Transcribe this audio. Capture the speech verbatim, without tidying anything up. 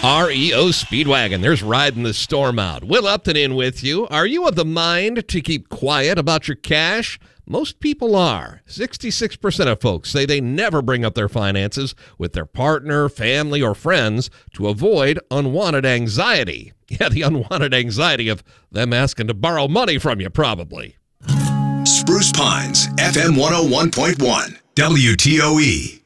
R E O Speedwagon. There's riding the storm out. Will Upton in with you. Are you of the mind to keep quiet about your cash? Most people are. sixty-six percent of folks say they never bring up their finances with their partner, family, or friends to avoid unwanted anxiety. Yeah, the unwanted anxiety of them asking to borrow money from you, probably. Spruce Pines, F M one oh one point one, W T O E.